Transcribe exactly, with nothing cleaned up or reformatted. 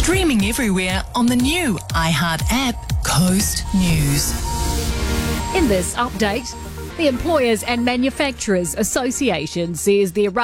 Streaming everywhere on the new iHeart app, Coast News. In this update, the Employers and Manufacturers Association says their